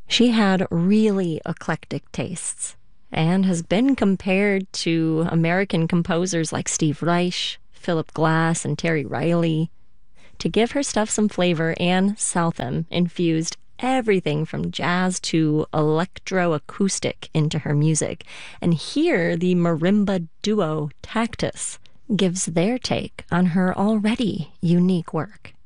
She had really eclectic tastes and has been compared to American composers like Steve Reich, Philip Glass, and Terry Riley. To give her stuff some flavor, Anne Southam infused everything from jazz to electroacoustic into her music. And here, the marimba duo Tactus gives their take on her already unique work.